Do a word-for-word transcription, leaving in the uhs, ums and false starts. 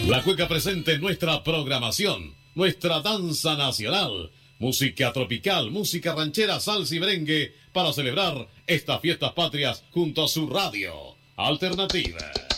La cueca presente en nuestra programación, nuestra danza nacional, música tropical, música ranchera, salsa y merengue para celebrar estas fiestas patrias junto a su radio alternativa.